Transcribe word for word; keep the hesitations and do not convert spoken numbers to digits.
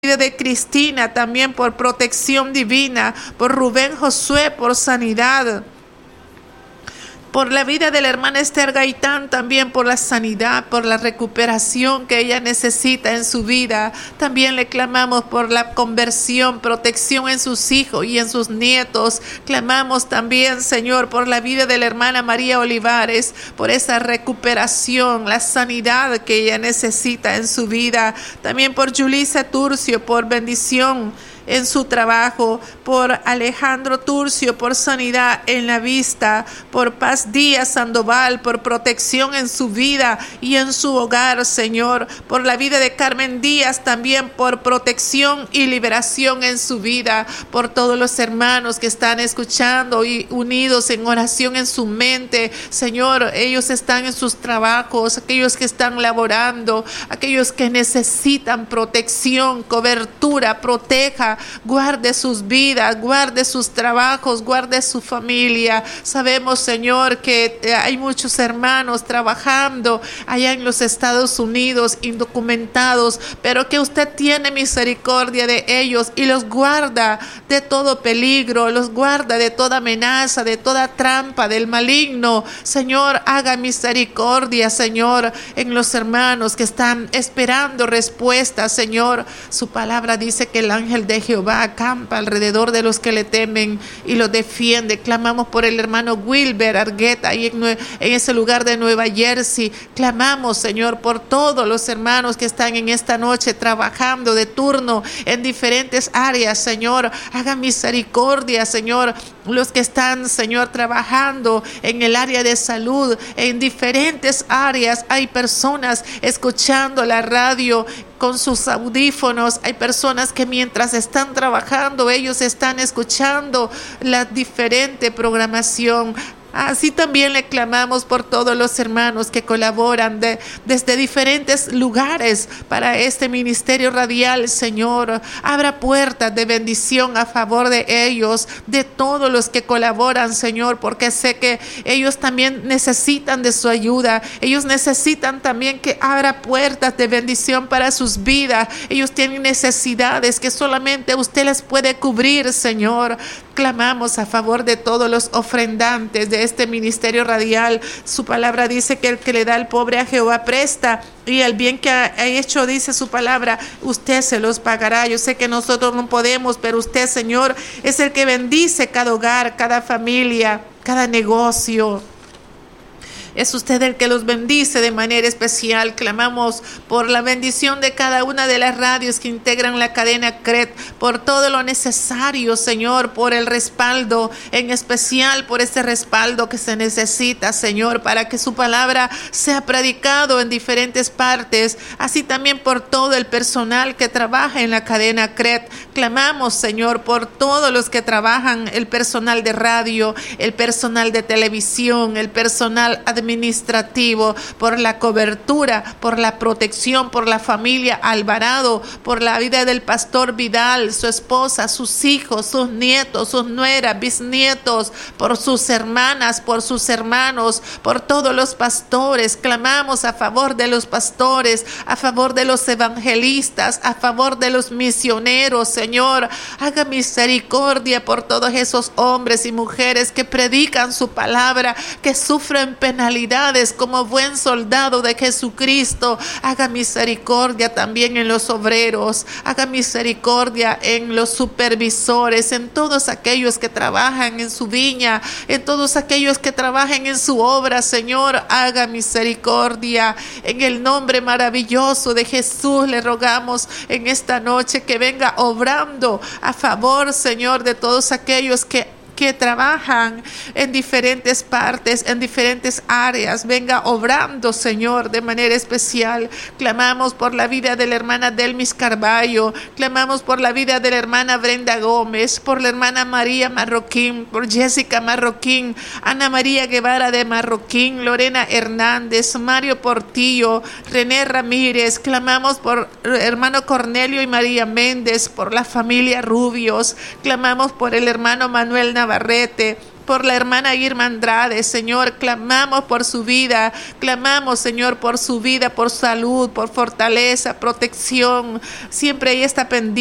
vida de Cristina, también por protección divina, por Rubén Josué, por sanidad, por la vida de la hermana Esther Gaitán, también por la sanidad, por la recuperación que ella necesita en su vida. También le clamamos por la conversión, protección en sus hijos y en sus nietos. Clamamos también, Señor, por la vida de la hermana María Olivares, por esa recuperación, la sanidad que ella necesita en su vida. También por Yulisa Turcio, por bendición en su trabajo, por Alejandro Turcio, por sanidad en la vista, por Paz Díaz Sandoval, por protección en su vida y en su hogar, Señor, por la vida de Carmen Díaz, también por protección y liberación en su vida, por todos los hermanos que están escuchando y unidos en oración en su mente, Señor, ellos están en sus trabajos, aquellos que están laborando, aquellos que necesitan protección, cobertura, proteja, guarde sus vidas, guarde sus trabajos, guarde su familia. Sabemos, Señor, que hay muchos hermanos trabajando allá en los Estados Unidos, indocumentados, pero que usted tiene misericordia de ellos y los guarda de todo peligro, los guarda de toda amenaza, de toda trampa del maligno. Señor, haga misericordia, Señor, en los hermanos que están esperando respuestas, Señor. Su palabra dice que el ángel de Jehová acampa alrededor de los que le temen y los defiende. Clamamos por el hermano Wilber Argueta ahí en, en ese lugar de Nueva Jersey. Clamamos, Señor, por todos los hermanos que están en esta noche trabajando de turno en diferentes áreas, Señor. Haga misericordia, Señor. Los que están, Señor, trabajando en el área de salud, en diferentes áreas. Hay personas escuchando la radio con sus audífonos. Hay personas que mientras están trabajando, ellos están escuchando la diferente programación. Así también le clamamos por todos los hermanos que colaboran de, desde diferentes lugares para este ministerio radial, Señor. Abra puertas de bendición a favor de ellos, de todos los que colaboran, Señor, porque sé que ellos también necesitan de su ayuda. Ellos necesitan también que abra puertas de bendición para sus vidas. Ellos tienen necesidades que solamente usted les puede cubrir, Señor. Clamamos a favor de todos los ofrendantes de este ministerio radial. Su palabra dice que el que le da al pobre a Jehová presta, y el bien que ha hecho, dice su palabra, usted se los pagará. Yo sé que nosotros no podemos, pero usted, Señor, es el que bendice cada hogar, cada familia, cada negocio. Es usted el que los bendice de manera especial. Clamamos por la bendición de cada una de las radios que integran la cadena C R E T, por todo lo necesario, Señor, por el respaldo, en especial por ese respaldo que se necesita, Señor, para que su palabra sea predicado en diferentes partes, así también por todo el personal que trabaja en la cadena C R E T. Clamamos, Señor, por todos los que trabajan, el personal de radio, el personal de televisión, el personal administrativo, administrativo, por la cobertura, por la protección, por la familia Alvarado, por la vida del pastor Vidal, su esposa, sus hijos, sus nietos, sus nueras, bisnietos, por sus hermanas, por sus hermanos, por todos los pastores. Clamamos a favor de los pastores, a favor de los evangelistas, a favor de los misioneros, Señor. Haga misericordia por todos esos hombres y mujeres que predican su palabra, que sufren penalidades como buen soldado de Jesucristo. Haga misericordia también en los obreros, haga misericordia en los supervisores, en todos aquellos que trabajan en su viña, en todos aquellos que trabajan en su obra, Señor. Haga misericordia en el nombre maravilloso de Jesús. Le rogamos en esta noche que venga obrando a favor, Señor, de todos aquellos que que trabajan en diferentes partes, en diferentes áreas. Venga obrando, Señor, de manera especial. Clamamos por la vida de la hermana Delmis Carballo, clamamos por la vida de la hermana Brenda Gómez, por la hermana María Marroquín, por Jessica Marroquín, Ana María Guevara de Marroquín, Lorena Hernández, Mario Portillo, René Ramírez. Clamamos por hermano Cornelio y María Méndez, por la familia Rubios. Clamamos por el hermano Manuel Navarrete, por la hermana Irma Andrade, Señor, clamamos por su vida, clamamos, Señor, por su vida, por salud, por fortaleza, protección. Siempre ella está pendiente